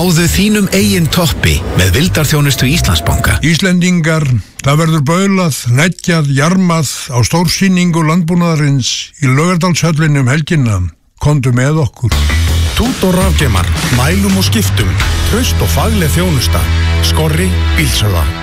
Náðu þínum eigin toppi með vildarþjónustu Íslandsbanka. Íslendingar, það verður baulað, neggjað, jarmað á stórsýningu landbúnaðarins í Laugardalshöllinni helgina. Komdu með okkur. Tútor rafgeimar, mælum og skiptum, traust og fagleg þjónusta. Skorri bílsöla.